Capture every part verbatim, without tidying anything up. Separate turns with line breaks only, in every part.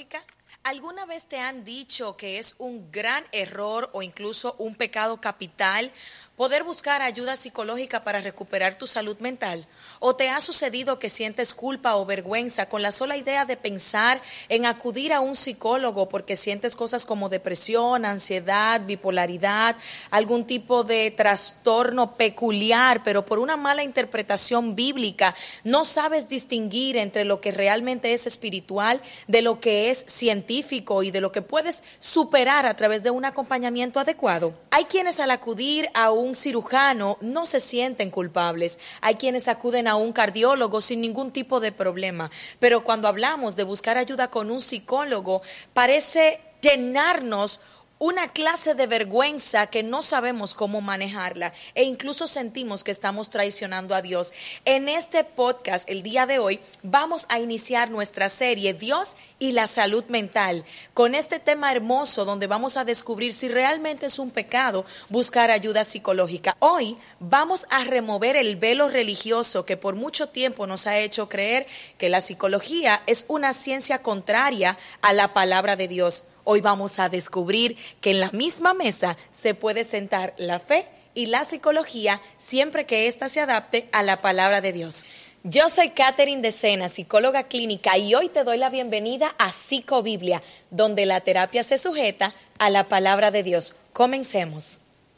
psicológica? ¿Alguna vez te han dicho que es un gran error o incluso un pecado capital poder buscar ayuda psicológica para recuperar tu salud mental? ¿O te ha sucedido que sientes culpa o vergüenza con la sola idea de pensar en acudir a un psicólogo porque sientes cosas como depresión, ansiedad, bipolaridad, algún tipo de trastorno peculiar, pero por una mala interpretación bíblica no sabes distinguir entre lo que realmente es espiritual de lo que es científico y de lo que puedes superar a través de un acompañamiento adecuado? Hay quienes al acudir a un cirujano no se sienten culpables, hay quienes acuden a un cardiólogo sin ningún tipo de problema, pero cuando hablamos de buscar ayuda con un psicólogo parece llenarnos una clase de vergüenza que no sabemos cómo manejarla e incluso sentimos que estamos traicionando a Dios. En este podcast, el día de hoy, vamos a iniciar nuestra serie Dios y la salud mental, con este tema hermoso donde vamos a descubrir si realmente es un pecado buscar ayuda psicológica. Hoy vamos a remover el velo religioso que por mucho tiempo nos ha hecho creer que la psicología es una ciencia contraria a la palabra de Dios. Hoy vamos a descubrir que en la misma mesa se puede sentar la fe y la psicología siempre que ésta se adapte a la palabra de Dios. Yo soy Catherine Decena, psicóloga clínica, y hoy te doy la bienvenida a Psicobiblia, donde la terapia se sujeta a la palabra de Dios. Comencemos.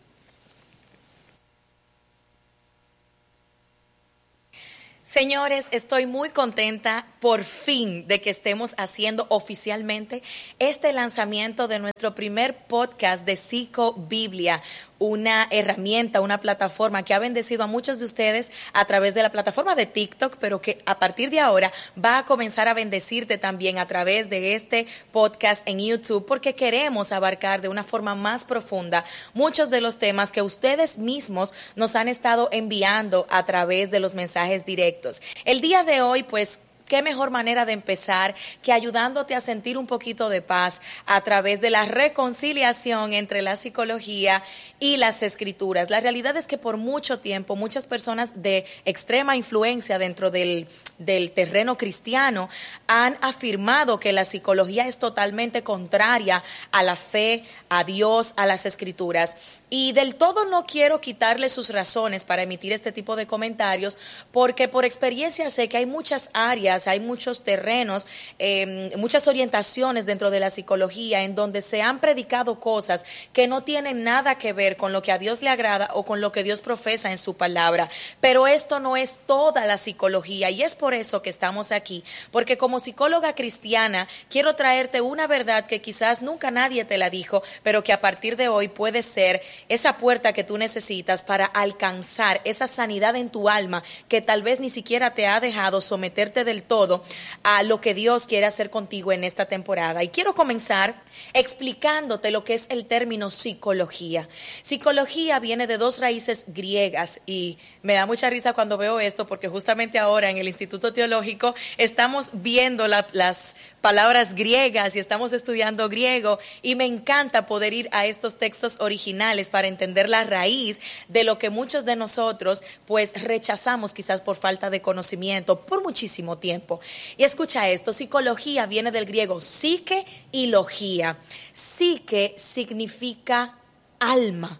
Señores, estoy muy contenta por fin de que estemos haciendo oficialmente este lanzamiento de nuestro primer podcast de Psicobiblia, una herramienta, una plataforma que ha bendecido a muchos de ustedes a través de la plataforma de TikTok, pero que a partir de ahora va a comenzar a bendecirte también a través de este podcast en YouTube, porque queremos abarcar de una forma más profunda muchos de los temas que ustedes mismos nos han estado enviando a través de los mensajes directos. El día de hoy, pues, qué mejor manera de empezar que ayudándote a sentir un poquito de paz a través de la reconciliación entre la psicología y las escrituras. La realidad es que por mucho tiempo muchas personas de extrema influencia dentro del, del terreno cristiano han afirmado que la psicología es totalmente contraria a la fe, a Dios, a las escrituras. Y del todo no quiero quitarle sus razones para emitir este tipo de comentarios, porque por experiencia sé que hay muchas áreas, hay muchos terrenos, eh, muchas orientaciones dentro de la psicología en donde se han predicado cosas que no tienen nada que ver con lo que a Dios le agrada o con lo que Dios profesa en su palabra. Pero esto no es toda la psicología y es por eso que estamos aquí, porque como psicóloga cristiana quiero traerte una verdad que quizás nunca nadie te la dijo, pero que a partir de hoy puede ser esa puerta que tú necesitas para alcanzar esa sanidad en tu alma que tal vez ni siquiera te ha dejado someterte del todo a lo que Dios quiere hacer contigo en esta temporada. Y quiero comenzar explicándote lo que es el término psicología. Psicología viene de dos raíces griegas y me da mucha risa cuando veo esto porque justamente ahora en el Instituto Teológico estamos viendo la, las palabras griegas y estamos estudiando griego y me encanta poder ir a estos textos originales para entender la raíz de lo que muchos de nosotros pues rechazamos quizás por falta de conocimiento por muchísimo tiempo. Y escucha esto, psicología viene del griego psique y logía. Psique significa alma,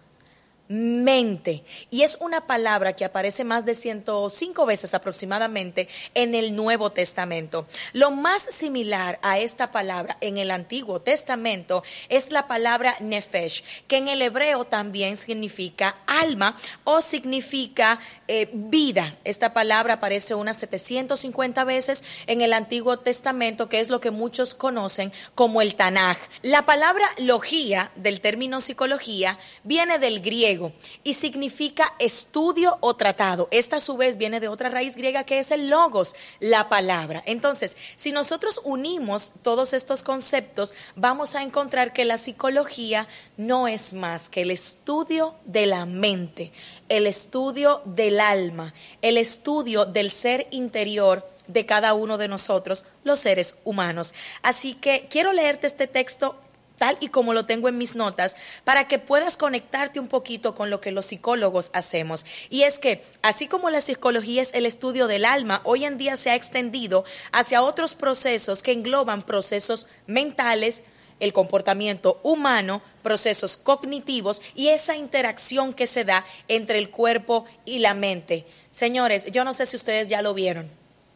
mente, y es una palabra que aparece más de ciento cinco veces aproximadamente en el Nuevo Testamento. Lo más similar a esta palabra en el Antiguo Testamento es la palabra nefesh, que en el hebreo también significa alma o significa eh, vida. Esta palabra aparece unas setecientas cincuenta veces en el Antiguo Testamento, que es lo que muchos conocen como el Tanaj. La palabra logía, del término psicología, viene del griego y significa estudio o tratado. Esta a su vez viene de otra raíz griega que es el logos, la palabra. Entonces, si nosotros unimos todos estos conceptos, vamos a encontrar que la psicología no es más que el estudio de la mente, el estudio del alma, el estudio del ser interior de cada uno de nosotros, los seres humanos. Así que quiero leerte este texto tal y como lo tengo en mis notas, para que puedas conectarte un poquito con lo que los psicólogos hacemos. Y es que, así como la psicología es el estudio del alma, hoy en día se ha extendido hacia otros procesos que engloban procesos mentales, el comportamiento humano, procesos cognitivos y esa interacción que se da entre el cuerpo y la mente. Señores, yo no sé si ustedes ya lo vieron,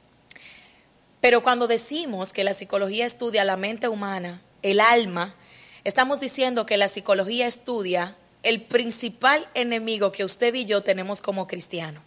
pero cuando decimos que la psicología estudia la mente humana, el alma, estamos diciendo que la psicología estudia el principal enemigo que usted y yo tenemos como cristianos.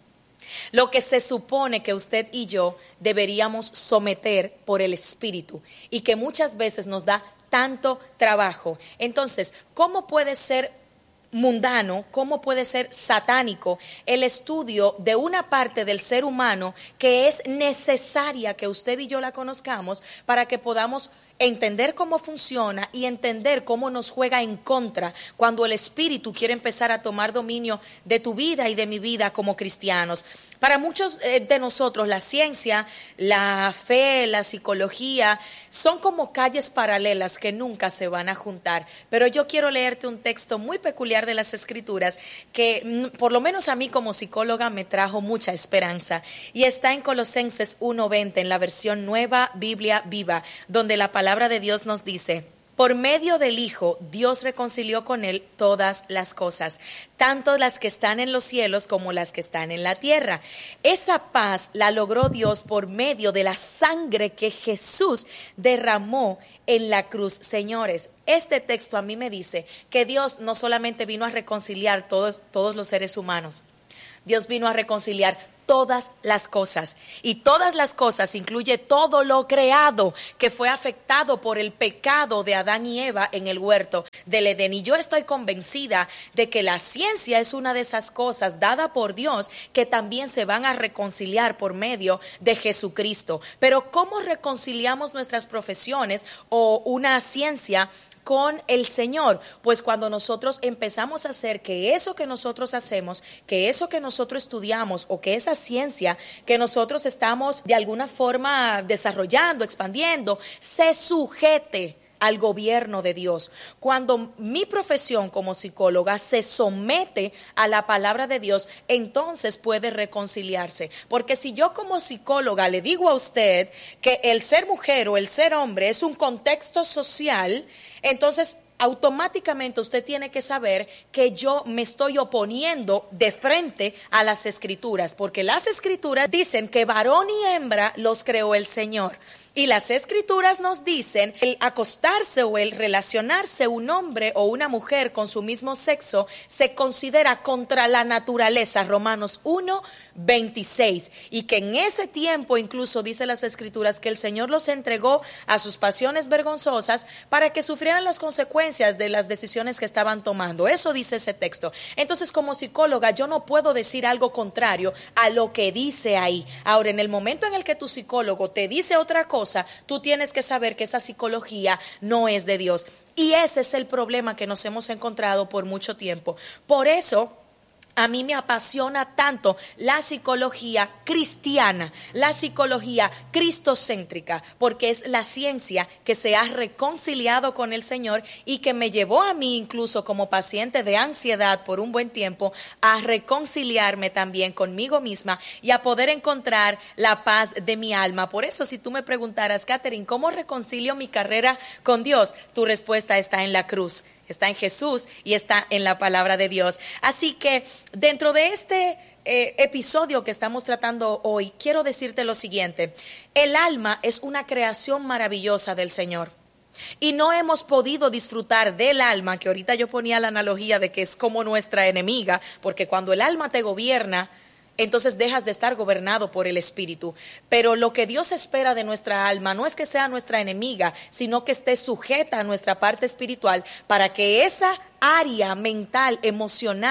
Lo que se supone que usted y yo deberíamos someter por el Espíritu y que muchas veces nos da tanto trabajo. Entonces, ¿cómo puede ser mundano, cómo puede ser satánico el estudio de una parte del ser humano que es necesaria que usted y yo la conozcamos para que podamos entender cómo funciona y entender cómo nos juega en contra cuando el Espíritu quiere empezar a tomar dominio de tu vida y de mi vida como cristianos? Para muchos eh, de nosotros la ciencia, la fe, la psicología son como calles paralelas que nunca se van a juntar. Pero yo quiero leerte un texto muy peculiar de las Escrituras que mm, por lo menos a mí como psicóloga me trajo mucha esperanza. Y está en Colosenses uno veinte en la versión Nueva Biblia Viva, donde la palabra de Dios nos dice: por medio del Hijo, Dios reconcilió con Él todas las cosas, tanto las que están en los cielos como las que están en la tierra. Esa paz la logró Dios por medio de la sangre que Jesús derramó en la cruz. Señores, este texto a mí me dice que Dios no solamente vino a reconciliar todos, todos los seres humanos, Dios vino a reconciliar todas las cosas, y todas las cosas incluye todo lo creado que fue afectado por el pecado de Adán y Eva en el huerto del Edén. Y yo estoy convencida de que la ciencia es una de esas cosas dada por Dios que también se van a reconciliar por medio de Jesucristo. Pero ¿cómo reconciliamos nuestras profesiones o una ciencia con el Señor? Pues cuando nosotros empezamos a hacer que eso que nosotros hacemos, que eso que nosotros estudiamos o que esa ciencia que nosotros estamos de alguna forma desarrollando, expandiendo, se sujete al gobierno de Dios. Cuando mi profesión como psicóloga se somete a la palabra de Dios, entonces puede reconciliarse. Porque si yo como psicóloga le digo a usted que el ser mujer o el ser hombre es un contexto social, entonces automáticamente usted tiene que saber que yo me estoy oponiendo de frente a las Escrituras, porque las Escrituras dicen que varón y hembra los creó el Señor. Y las Escrituras nos dicen el acostarse o el relacionarse un hombre o una mujer con su mismo sexo se considera contra la naturaleza, Romanos uno veintiséis, y que en ese tiempo incluso dice las Escrituras que el Señor los entregó a sus pasiones vergonzosas para que sufrieran las consecuencias de las decisiones que estaban tomando. Eso dice ese texto. Entonces, como psicóloga, yo no puedo decir algo contrario a lo que dice ahí. Ahora, en el momento en el que tu psicólogo te dice otra cosa, tú tienes que saber que esa psicología no es de Dios. Y ese es el problema que nos hemos encontrado por mucho tiempo. Por eso a mí me apasiona tanto la psicología cristiana, la psicología cristocéntrica, porque es la ciencia que se ha reconciliado con el Señor y que me llevó a mí, incluso como paciente de ansiedad por un buen tiempo, a reconciliarme también conmigo misma y a poder encontrar la paz de mi alma. Por eso, si tú me preguntaras, Catherine, ¿cómo reconcilio mi carrera con Dios? Tu respuesta está en la cruz. Está en Jesús y está en la palabra de Dios. Así que dentro de este eh, episodio que estamos tratando hoy, quiero decirte lo siguiente. El alma es una creación maravillosa del Señor. Y no hemos podido disfrutar del alma, que ahorita yo ponía la analogía de que es como nuestra enemiga, porque cuando el alma te gobierna, entonces dejas de estar gobernado por el Espíritu. Pero lo que Dios espera de nuestra alma no es que sea nuestra enemiga, sino que esté sujeta a nuestra parte espiritual para que esa área mental, emocional,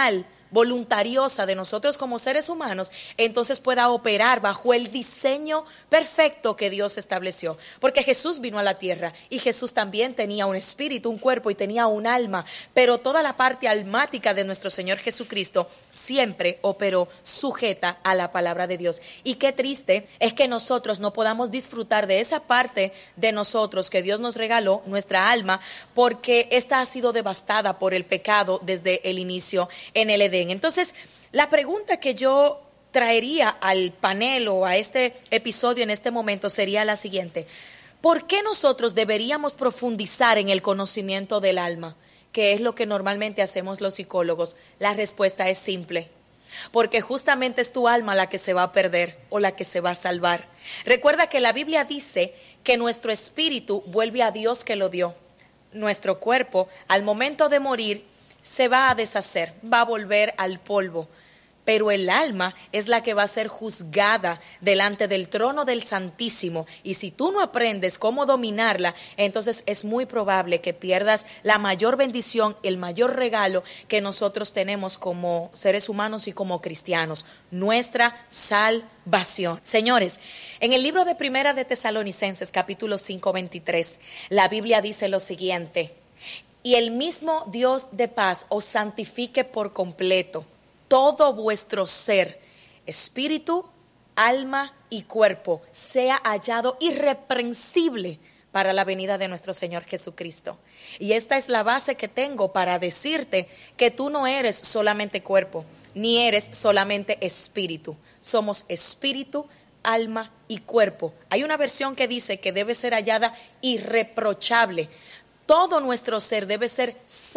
voluntariosa de nosotros como seres humanos, entonces pueda operar bajo el diseño perfecto que Dios estableció. Porque Jesús vino a la tierra y Jesús también tenía un espíritu, un cuerpo y tenía un alma, pero toda la parte almática de nuestro Señor Jesucristo siempre operó sujeta a la palabra de Dios. Y qué triste es que nosotros no podamos disfrutar de esa parte de nosotros que Dios nos regaló, nuestra alma, porque esta ha sido devastada por el pecado desde el inicio en el Edén. Entonces, la pregunta que yo traería al panel o a este episodio en este momento sería la siguiente: ¿por qué nosotros deberíamos profundizar en el conocimiento del alma, que es lo que normalmente hacemos los psicólogos? La respuesta es simple: porque justamente es tu alma la que se va a perder o la que se va a salvar. Recuerda que la Biblia dice que nuestro espíritu vuelve a Dios que lo dio. Nuestro cuerpo, al momento de morir, se va a deshacer, va a volver al polvo. Pero el alma es la que va a ser juzgada delante del trono del Santísimo. Y si tú no aprendes cómo dominarla, entonces es muy probable que pierdas la mayor bendición, el mayor regalo que nosotros tenemos como seres humanos y como cristianos: nuestra salvación. Señores, en el libro de Primera de Tesalonicenses, capítulo cinco, veintitrés, la Biblia dice lo siguiente: y el mismo Dios de paz os santifique por completo, todo vuestro ser, espíritu, alma y cuerpo, sea hallado irreprensible para la venida de nuestro Señor Jesucristo. Y esta es la base que tengo para decirte que tú no eres solamente cuerpo, ni eres solamente espíritu. Somos espíritu, alma y cuerpo. Hay una versión que dice que debe ser hallada irreprochable. Todo nuestro ser debe ser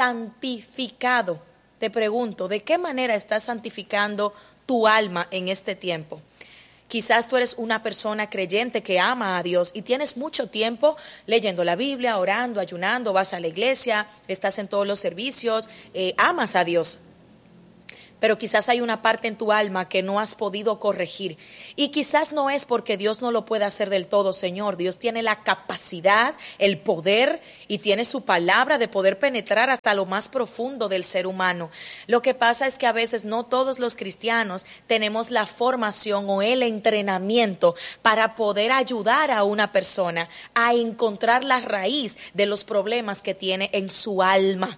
santificado. Te pregunto, ¿de qué manera estás santificando tu alma en este tiempo? Quizás tú eres una persona creyente que ama a Dios y tienes mucho tiempo leyendo la Biblia, orando, ayunando, vas a la iglesia, estás en todos los servicios, eh, amas a Dios. Pero quizás hay una parte en tu alma que no has podido corregir. Y quizás no es porque Dios no lo pueda hacer del todo, Señor. Dios tiene la capacidad, el poder y tiene su palabra de poder penetrar hasta lo más profundo del ser humano. Lo que pasa es que a veces no todos los cristianos tenemos la formación o el entrenamiento para poder ayudar a una persona a encontrar la raíz de los problemas que tiene en su alma,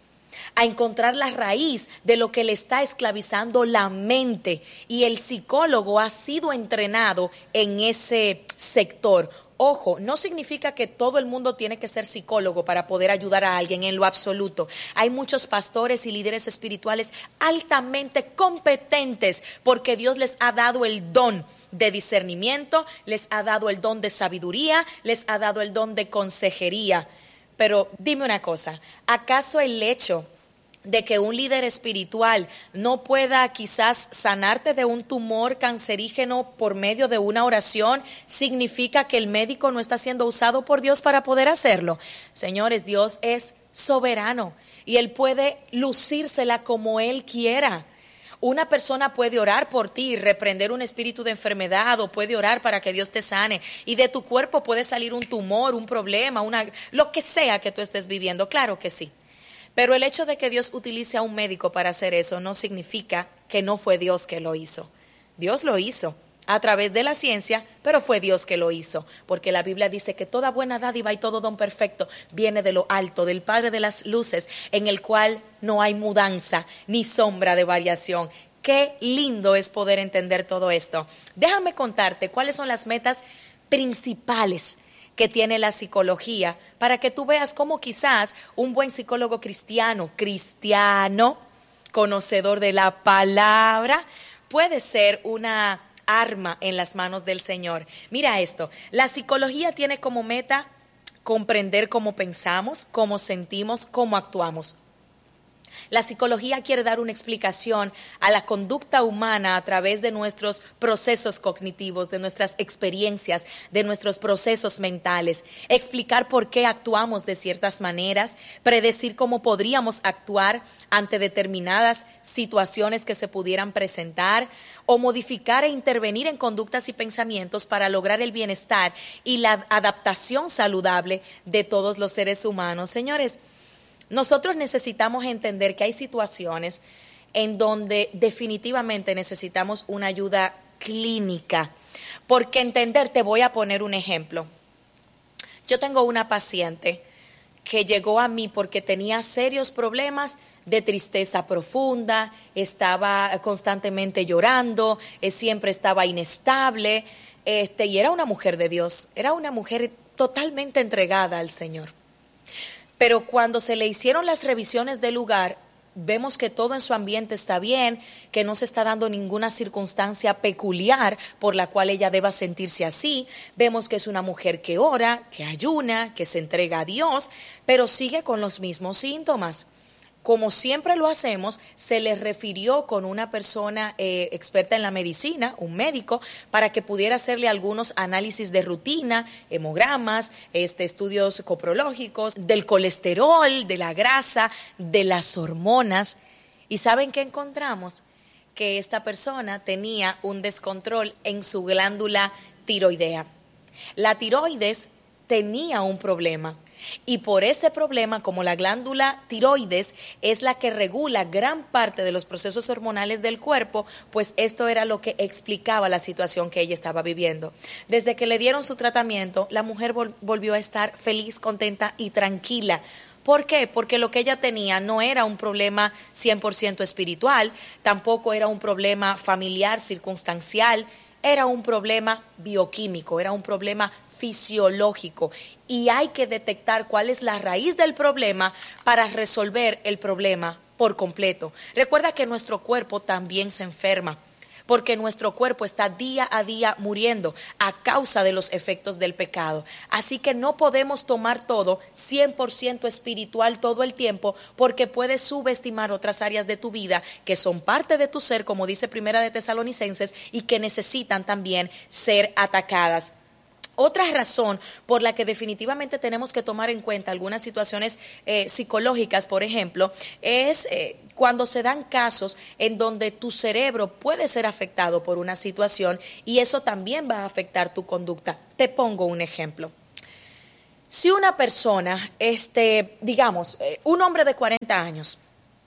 a encontrar la raíz de lo que le está esclavizando la mente. Y el psicólogo ha sido entrenado en ese sector. Ojo, no significa que todo el mundo tiene que ser psicólogo para poder ayudar a alguien en lo absoluto. Hay muchos pastores y líderes espirituales altamente competentes porque Dios les ha dado el don de discernimiento, les ha dado el don de sabiduría, les ha dado el don de consejería. Pero dime una cosa, ¿acaso el hecho de que un líder espiritual no pueda quizás sanarte de un tumor cancerígeno por medio de una oración significa que el médico no está siendo usado por Dios para poder hacerlo? Señores, Dios es soberano y Él puede lucírsela como Él quiera. Una persona puede orar por ti y reprender un espíritu de enfermedad, o puede orar para que Dios te sane, y de tu cuerpo puede salir un tumor, un problema, una, lo que sea que tú estés viviendo. Claro que sí. Pero el hecho de que Dios utilice a un médico para hacer eso no significa que no fue Dios que lo hizo. Dios lo hizo a través de la ciencia, pero fue Dios que lo hizo, porque la Biblia dice que toda buena dádiva y todo don perfecto viene de lo alto, del Padre de las luces, en el cual no hay mudanza ni sombra de variación. Qué lindo es poder entender todo esto. Déjame contarte cuáles son las metas principales que tiene la psicología, para que tú veas cómo quizás un buen psicólogo cristiano, cristiano, conocedor de la palabra, puede ser una arma en las manos del Señor. Mira esto, la psicología tiene como meta comprender cómo pensamos, cómo sentimos, cómo actuamos. La psicología quiere dar una explicación a la conducta humana a través de nuestros procesos cognitivos, de nuestras experiencias, de nuestros procesos mentales, explicar por qué actuamos de ciertas maneras, predecir cómo podríamos actuar ante determinadas situaciones que se pudieran presentar, o modificar e intervenir en conductas y pensamientos para lograr el bienestar y la adaptación saludable de todos los seres humanos. Señores, nosotros necesitamos entender que hay situaciones en donde definitivamente necesitamos una ayuda clínica. Porque entender, te voy a poner un ejemplo. Yo tengo una paciente que llegó a mí porque tenía serios problemas de tristeza profunda, estaba constantemente llorando, eh, siempre estaba inestable, este, y era una mujer de Dios, era una mujer totalmente entregada al Señor. Pero cuando se le hicieron las revisiones del lugar, vemos que todo en su ambiente está bien, que no se está dando ninguna circunstancia peculiar por la cual ella deba sentirse así. Vemos que es una mujer que ora, que ayuna, que se entrega a Dios, pero sigue con los mismos síntomas. Como siempre lo hacemos, se le refirió con una persona eh, experta en la medicina, un médico, para que pudiera hacerle algunos análisis de rutina, hemogramas, este, estudios coprológicos, del colesterol, de la grasa, de las hormonas. ¿Y saben qué encontramos? Que esta persona tenía un descontrol en su glándula tiroidea. La tiroides tenía un problema. Y por ese problema, como la glándula tiroides es la que regula gran parte de los procesos hormonales del cuerpo, pues esto era lo que explicaba la situación que ella estaba viviendo. Desde que le dieron su tratamiento, la mujer vol- volvió a estar feliz, contenta y tranquila. ¿Por qué? Porque lo que ella tenía no era un problema cien por ciento espiritual, tampoco era un problema familiar, circunstancial, era un problema bioquímico, era un problema fisiológico, y hay que detectar cuál es la raíz del problema para resolver el problema por completo. Recuerda que nuestro cuerpo también se enferma, porque nuestro cuerpo está día a día muriendo a causa de los efectos del pecado. Así que no podemos tomar todo cien por ciento espiritual todo el tiempo, porque puedes subestimar otras áreas de tu vida que son parte de tu ser, como dice Primera de Tesalonicenses, y que necesitan también ser atacadas. Otra razón por la que definitivamente tenemos que tomar en cuenta algunas situaciones eh, psicológicas, por ejemplo, es eh, cuando se dan casos en donde tu cerebro puede ser afectado por una situación y eso también va a afectar tu conducta. Te pongo un ejemplo. Si una persona, este, digamos, eh, un hombre de cuarenta años,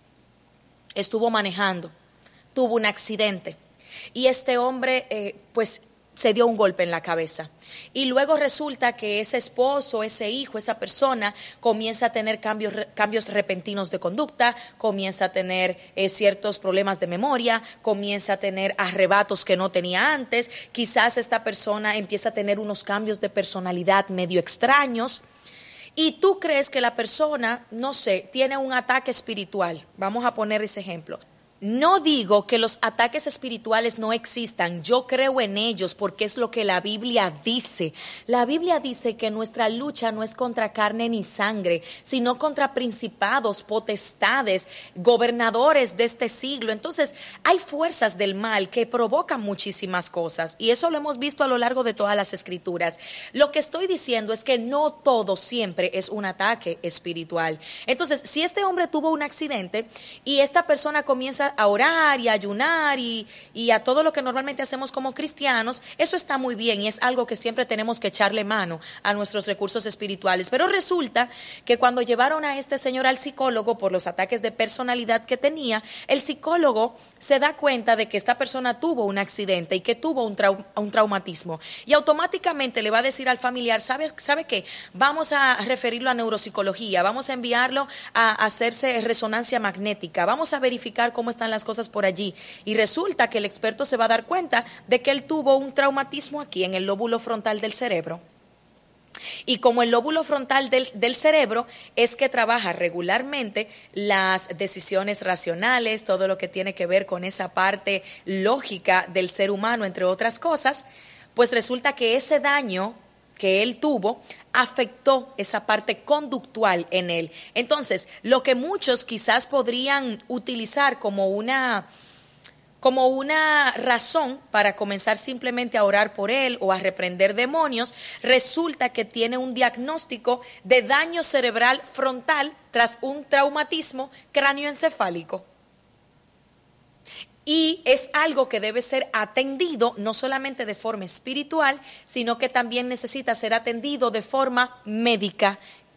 estuvo manejando, tuvo un accidente y este hombre, eh, pues, se dio un golpe en la cabeza. Y luego resulta que ese esposo, ese hijo, esa persona comienza a tener cambios, cambios repentinos de conducta, comienza a tener eh, ciertos problemas de memoria, comienza a tener arrebatos que no tenía antes, quizás esta persona empieza a tener unos cambios de personalidad medio extraños. Y tú crees que la persona, no sé, tiene un ataque espiritual. Vamos a poner ese ejemplo. No digo que los ataques espirituales no existan, yo creo en ellos porque es lo que la Biblia dice. La Biblia dice que nuestra lucha no es contra carne ni sangre, sino contra principados, potestades, gobernadores de este siglo. Entonces, hay fuerzas del mal que provocan muchísimas cosas y eso lo hemos visto a lo largo de todas las escrituras. Lo que estoy diciendo es que no todo siempre es un ataque espiritual. Entonces, si este hombre tuvo un accidente y esta persona comienza a orar y a ayunar y, y a todo lo que normalmente hacemos como cristianos, eso está muy bien y es algo que siempre tenemos que echarle mano a nuestros recursos espirituales. Pero resulta que cuando llevaron a este señor al psicólogo por los ataques de personalidad que tenía, el psicólogo se da cuenta de que esta persona tuvo un accidente y que tuvo un, trau- un traumatismo y automáticamente le va a decir al familiar, ¿sabe, ¿sabe qué? Vamos a referirlo a neuropsicología, vamos a enviarlo a hacerse resonancia magnética, vamos a verificar cómo está están las cosas por allí. Y resulta que el experto se va a dar cuenta de que él tuvo un traumatismo aquí en el lóbulo frontal del cerebro. Y como el lóbulo frontal del, del cerebro es que trabaja regularmente las decisiones racionales, todo lo que tiene que ver con esa parte lógica del ser humano, entre otras cosas, pues resulta que ese daño que él tuvo afectó esa parte conductual en él. Entonces, lo que muchos quizás podrían utilizar como una, como una razón para comenzar simplemente a orar por él o a reprender demonios, resulta que tiene un diagnóstico de daño cerebral frontal tras un traumatismo cráneoencefálico. Y es algo que debe ser atendido no solamente de forma espiritual, sino que también necesita ser atendido de forma médica,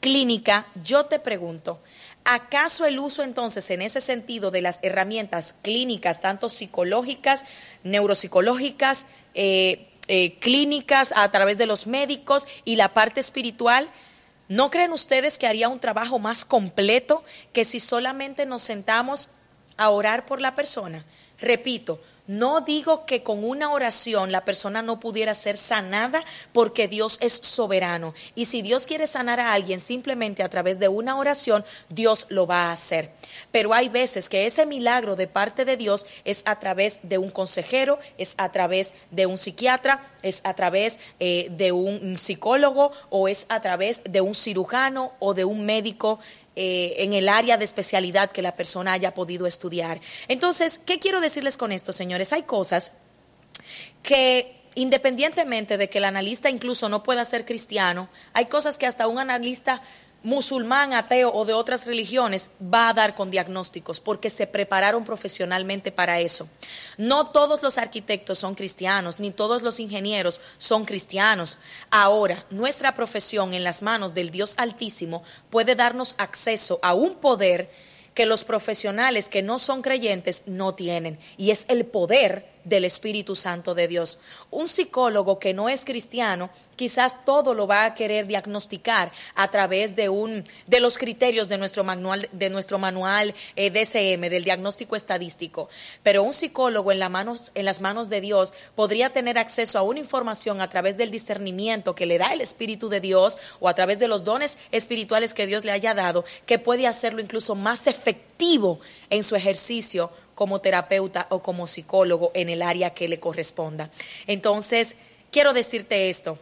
clínica, yo te pregunto, ¿acaso el uso entonces en ese sentido de las herramientas clínicas, tanto psicológicas, neuropsicológicas, eh, eh, clínicas a través de los médicos y la parte espiritual, ¿no creen ustedes que haría un trabajo más completo que si solamente nos sentamos a orar por la persona? Repito, no digo que con una oración la persona no pudiera ser sanada, porque Dios es soberano. Y si Dios quiere sanar a alguien simplemente a través de una oración, Dios lo va a hacer. Pero hay veces que ese milagro de parte de Dios es a través de un consejero, es a través de un psiquiatra, es a través eh, de un psicólogo, o es a través de un cirujano o de un médico Eh, en el área de especialidad que la persona haya podido estudiar. Entonces, ¿qué quiero decirles con esto, señores? Hay cosas que, independientemente de que el analista incluso no pueda ser cristiano, hay cosas que hasta un analista musulmán, ateo o de otras religiones va a dar con diagnósticos, porque se prepararon profesionalmente para eso. No todos los arquitectos son cristianos, ni todos los ingenieros son cristianos. Ahora, nuestra profesión en las manos del Dios Altísimo puede darnos acceso a un poder que los profesionales que no son creyentes no tienen, y es el poder del Espíritu Santo de Dios. Un psicólogo que no es cristiano quizás todo lo va a querer diagnosticar a través de un de los criterios de nuestro manual de nuestro manual eh, D S M, del diagnóstico estadístico. Pero un psicólogo en, la manos, en las manos de Dios podría tener acceso a una información a través del discernimiento que le da el Espíritu de Dios, o a través de los dones espirituales que Dios le haya dado, que puede hacerlo incluso más efectivo en su ejercicio como terapeuta o como psicólogo en el área que le corresponda. Entonces, quiero decirte esto.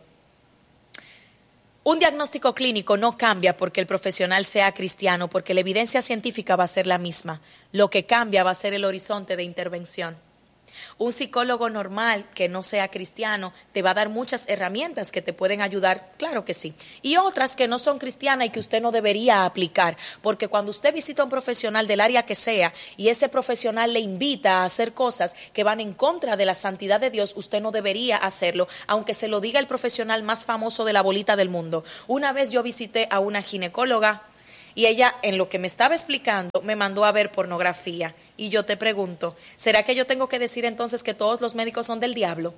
Un diagnóstico clínico no cambia porque el profesional sea cristiano, porque la evidencia científica va a ser la misma. Lo que cambia va a ser el horizonte de intervención. Un psicólogo normal que no sea cristiano te va a dar muchas herramientas que te pueden ayudar, claro que sí, y otras que no son cristianas y que usted no debería aplicar, porque cuando usted visita a un profesional del área que sea y ese profesional le invita a hacer cosas que van en contra de la santidad de Dios, usted no debería hacerlo, aunque se lo diga el profesional más famoso de la bolita del mundo. Una vez yo visité a una ginecóloga y ella, en lo que me estaba explicando, me mandó a ver pornografía. Y yo te pregunto, ¿será que yo tengo que decir entonces que todos los médicos son del diablo?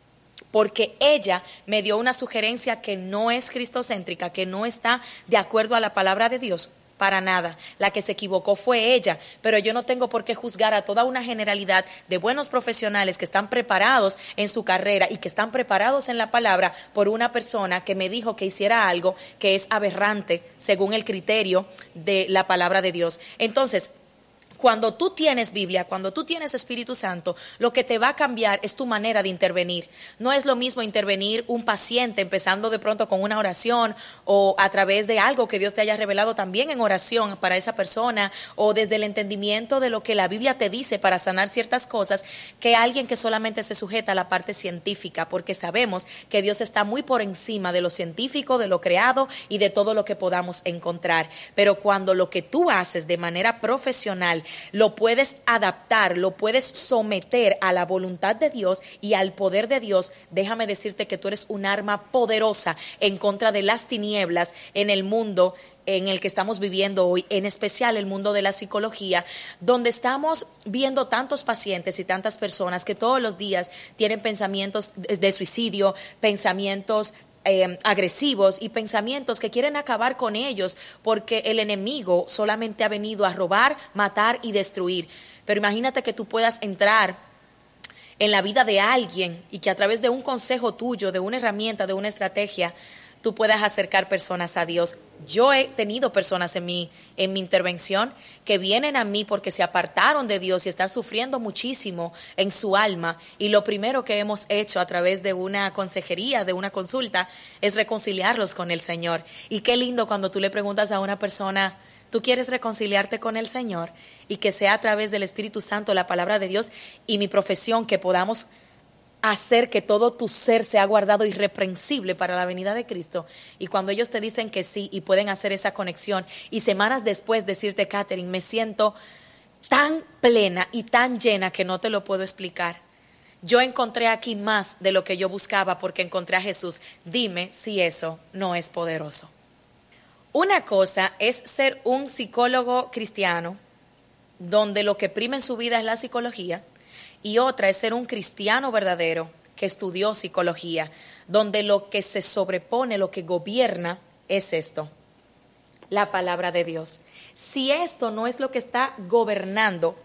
Porque ella me dio una sugerencia que no es cristocéntrica, que no está de acuerdo a la palabra de Dios. Para nada, la que se equivocó fue ella, pero yo no tengo por qué juzgar a toda una generalidad de buenos profesionales que están preparados en su carrera y que están preparados en la palabra por una persona que me dijo que hiciera algo que es aberrante según el criterio de la palabra de Dios. Entonces, cuando tú tienes Biblia, cuando tú tienes Espíritu Santo, lo que te va a cambiar es tu manera de intervenir. No es lo mismo intervenir un paciente empezando de pronto con una oración, o a través de algo que Dios te haya revelado también en oración para esa persona, o desde el entendimiento de lo que la Biblia te dice para sanar ciertas cosas, que alguien que solamente se sujeta a la parte científica, porque sabemos que Dios está muy por encima de lo científico, de lo creado y de todo lo que podamos encontrar. Pero cuando lo que tú haces de manera profesional lo puedes adaptar, lo puedes someter a la voluntad de Dios y al poder de Dios, déjame decirte que tú eres un arma poderosa en contra de las tinieblas en el mundo en el que estamos viviendo hoy, en especial el mundo de la psicología, donde estamos viendo tantos pacientes y tantas personas que todos los días tienen pensamientos de suicidio, pensamientos Eh, agresivos y pensamientos que quieren acabar con ellos, porque el enemigo solamente ha venido a robar, matar y destruir. Pero imagínate que tú puedas entrar en la vida de alguien y que a través de un consejo tuyo, de una herramienta, de una estrategia, tú puedas acercar personas a Dios. Yo he tenido personas en mi, en mi intervención que vienen a mí porque se apartaron de Dios y están sufriendo muchísimo en su alma, y lo primero que hemos hecho a través de una consejería, de una consulta, es reconciliarlos con el Señor. Y qué lindo cuando tú le preguntas a una persona, ¿tú quieres reconciliarte con el Señor? Y que sea a través del Espíritu Santo, la palabra de Dios y mi profesión, que podamos hacer que todo tu ser sea guardado irreprensible para la venida de Cristo. Y cuando ellos te dicen que sí y pueden hacer esa conexión, y semanas después decirte, Catherine, me siento tan plena y tan llena que no te lo puedo explicar. Yo encontré aquí más de lo que yo buscaba porque encontré a Jesús. Dime si eso no es poderoso. Una cosa es ser un psicólogo cristiano, donde lo que prima en su vida es la psicología, y otra es ser un cristiano verdadero que estudió psicología, donde lo que se sobrepone, lo que gobierna es esto, la palabra de Dios. Si esto no es lo que está gobernando,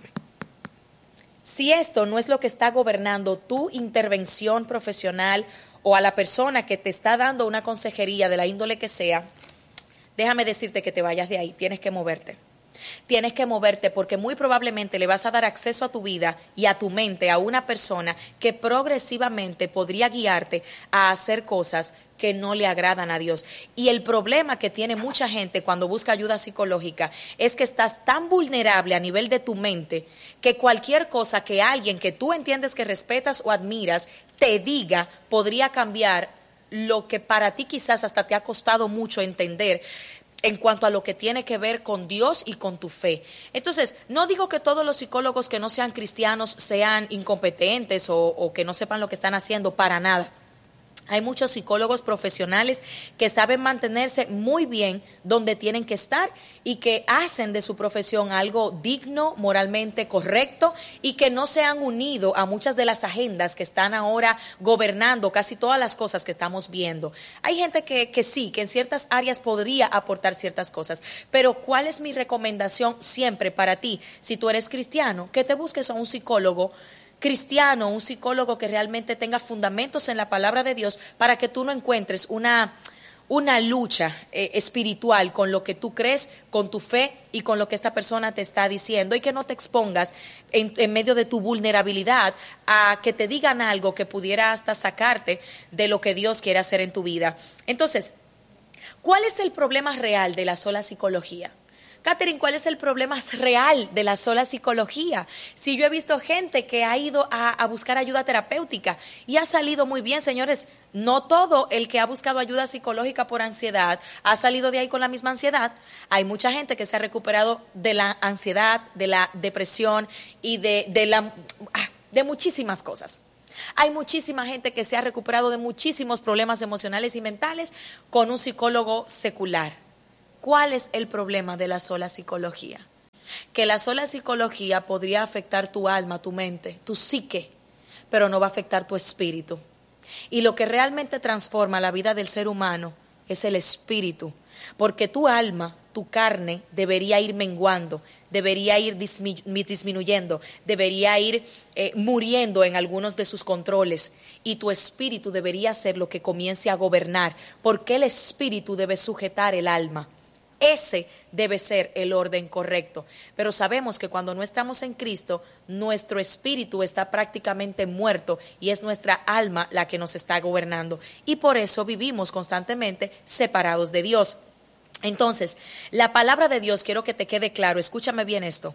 si esto no es lo que está gobernando tu intervención profesional o a la persona que te está dando una consejería de la índole que sea, déjame decirte que te vayas de ahí, tienes que moverte. Tienes que moverte porque muy probablemente le vas a dar acceso a tu vida y a tu mente a una persona que progresivamente podría guiarte a hacer cosas que no le agradan a Dios. Y el problema que tiene mucha gente cuando busca ayuda psicológica es que estás tan vulnerable a nivel de tu mente que cualquier cosa que alguien que tú entiendes que respetas o admiras te diga podría cambiar lo que para ti quizás hasta te ha costado mucho entender en cuanto a lo que tiene que ver con Dios y con tu fe. Entonces, no digo que todos los psicólogos que no sean cristianos sean incompetentes o, o que no sepan lo que están haciendo, para nada. Hay muchos psicólogos profesionales que saben mantenerse muy bien donde tienen que estar y que hacen de su profesión algo digno, moralmente correcto y que no se han unido a muchas de las agendas que están ahora gobernando casi todas las cosas que estamos viendo. Hay gente que, que sí, que en ciertas áreas podría aportar ciertas cosas, pero ¿cuál es mi recomendación siempre para ti? Si tú eres cristiano, que te busques a un psicólogo cristiano, un psicólogo que realmente tenga fundamentos en la palabra de Dios para que tú no encuentres una, una lucha eh, espiritual con lo que tú crees, con tu fe y con lo que esta persona te está diciendo, y que no te expongas en, en medio de tu vulnerabilidad a que te digan algo que pudiera hasta sacarte de lo que Dios quiere hacer en tu vida. Entonces, ¿cuál es el problema real de la sola psicología? Catherine, ¿cuál es el problema real de la sola psicología? Si yo he visto gente que ha ido a, a buscar ayuda terapéutica y ha salido muy bien, señores, no todo el que ha buscado ayuda psicológica por ansiedad ha salido de ahí con la misma ansiedad. Hay mucha gente que se ha recuperado de la ansiedad, de la depresión y de, de, la, de muchísimas cosas. Hay muchísima gente que se ha recuperado de muchísimos problemas emocionales y mentales con un psicólogo secular. ¿Cuál es el problema de la sola psicología? Que la sola psicología podría afectar tu alma, tu mente, tu psique, pero no va a afectar tu espíritu. Y lo que realmente transforma la vida del ser humano es el espíritu, porque tu alma, tu carne, debería ir menguando, debería ir disminuyendo, debería ir eh, muriendo en algunos de sus controles, y tu espíritu debería ser lo que comience a gobernar, porque el espíritu debe sujetar el alma. Ese debe ser el orden correcto. Pero sabemos que cuando no estamos en Cristo, nuestro espíritu está prácticamente muerto y es nuestra alma la que nos está gobernando. Y por eso vivimos constantemente separados de Dios. Entonces, la palabra de Dios, quiero que te quede claro, escúchame bien esto.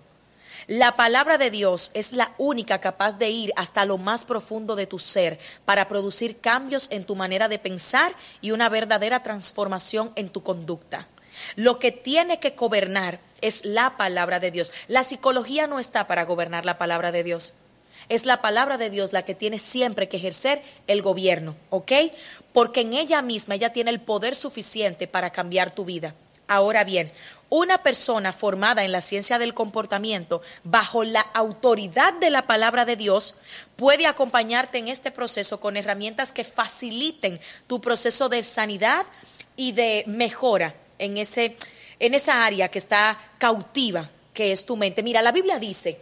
La palabra de Dios es la única capaz de ir hasta lo más profundo de tu ser para producir cambios en tu manera de pensar y una verdadera transformación en tu conducta. Lo que tiene que gobernar es la palabra de Dios. La psicología no está para gobernar la palabra de Dios. Es la palabra de Dios la que tiene siempre que ejercer el gobierno, ¿ok? Porque en ella misma ella tiene el poder suficiente para cambiar tu vida. Ahora bien, una persona formada en la ciencia del comportamiento bajo la autoridad de la palabra de Dios puede acompañarte en este proceso con herramientas que faciliten tu proceso de sanidad y de mejora en ese, en esa área que está cautiva, que es tu mente. Mira, la Biblia dice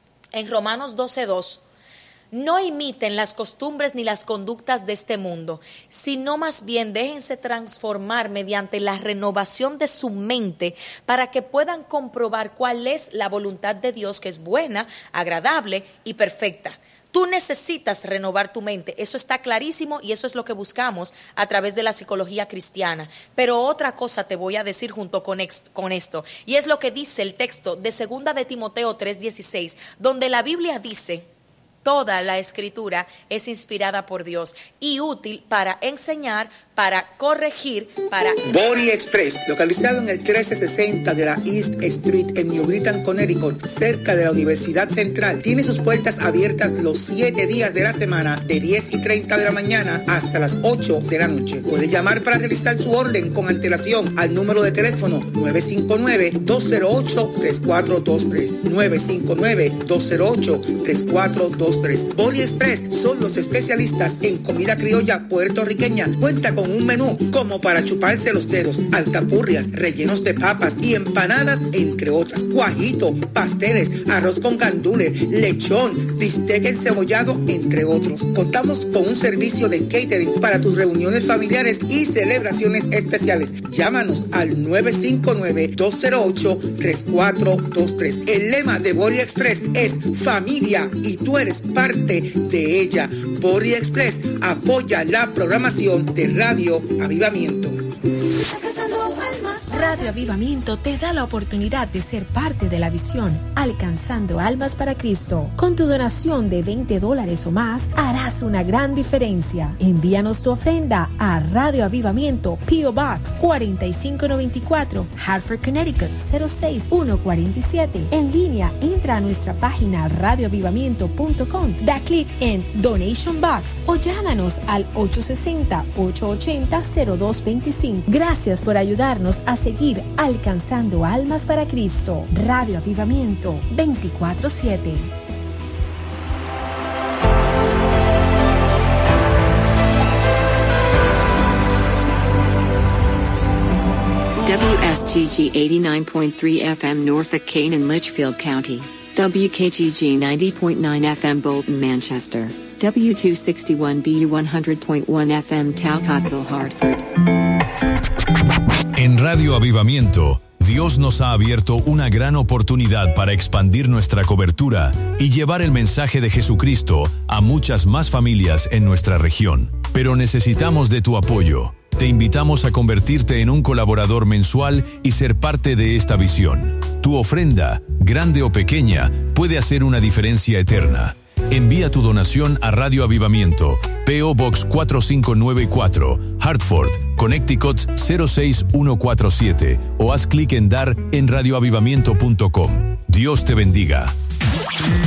en Romanos doce dos, no imiten las costumbres ni las conductas de este mundo, sino más bien déjense transformar mediante la renovación de su mente para que puedan comprobar cuál es la voluntad de Dios, que es buena, agradable y perfecta. Tú necesitas renovar tu mente, eso está clarísimo y eso es lo que buscamos a través de la psicología cristiana. Pero otra cosa te voy a decir junto con, ex, con esto, y es lo que dice el texto de segunda de Timoteo tres dieciséis, donde la Biblia dice: toda la escritura es inspirada por Dios y útil para enseñar, para corregir, para...
Body Express, localizado en el trece sesenta de la East Street en New Britain, Connecticut, cerca de la Universidad Central, tiene sus puertas abiertas los siete días de la semana, de diez y treinta de la mañana hasta las ocho de la noche. Puede llamar para realizar su orden con antelación al número de teléfono nueve cinco nueve, dos cero ocho, tres cuatro dos tres, nueve cinco nueve, dos cero ocho, tres cuatro dos tres. Body Express son los especialistas en comida criolla puertorriqueña. Cuenta con un menú como para chuparse los dedos, alcapurrias, rellenos de papas y empanadas, entre otras. Guajito, pasteles, arroz con gandules, lechón, bistec encebollado, entre otros. Contamos con un servicio de catering para tus reuniones familiares y celebraciones especiales. Llámanos al nueve cinco nueve, dos cero ocho, tres cuatro dos tres. El lema de Body Express es familia y tú eres parte de ella. Body Express apoya la programación de Radio Avivamiento.
Radio Avivamiento te da la oportunidad de ser parte de la visión Alcanzando Almas para Cristo. Con tu donación de veinte dólares o más, harás una gran diferencia. Envíanos tu ofrenda a Radio Avivamiento, P O Box cuarenta y cinco noventa y cuatro, Hartford, Connecticut cero seis uno cuatro siete. En línea, entra a nuestra página radio avivamiento punto com, da clic en Donation Box o llámanos al ocho seis cero, ocho ocho cero, cero dos dos cinco. Gracias por ayudarnos a seguir alcanzando almas para Cristo. Radio Avivamiento veinticuatro siete.
W S G G eighty-nine point three F M Norfolk, Kane and Litchfield County. W K G G ninety point nine F M Bolton, Manchester. W two sixty-one B U one hundred point one F M Talcottville, Hartford.
En Radio Avivamiento, Dios nos ha abierto una gran oportunidad para expandir nuestra cobertura y llevar el mensaje de Jesucristo a muchas más familias en nuestra región. Pero necesitamos de tu apoyo. Te invitamos a convertirte en un colaborador mensual y ser parte de esta visión. Tu ofrenda, grande o pequeña, puede hacer una diferencia eterna. Envía tu donación a Radio Avivamiento, P O Box cuatro cinco nueve cuatro, Hartford, Connecticut cero seis uno cuatro siete o haz clic en dar en radio avivamiento punto com. Dios te bendiga.